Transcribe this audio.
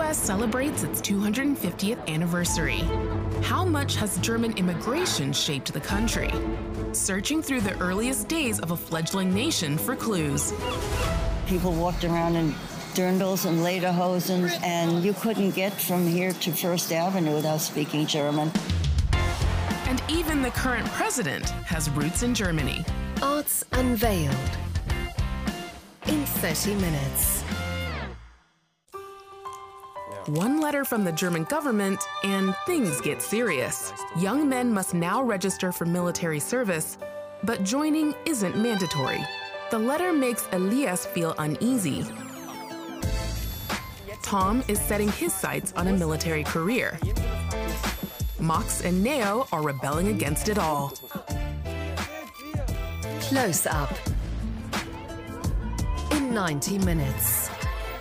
U.S. celebrates its 250th anniversary. How much has German immigration shaped the country? Searching through the earliest days of a fledgling nation for clues. People walked around in dirndls and lederhosen, and you couldn't get from here to First Avenue without speaking German. And even the current president has roots in Germany. Arts Unveiled in 30 minutes. One letter from the German government and things get serious. Young men must now register for military service, but joining isn't mandatory. The letter makes Elias feel uneasy. Tom is setting his sights on a military career. Max and Neo are rebelling against it all. Close Up in 90 minutes.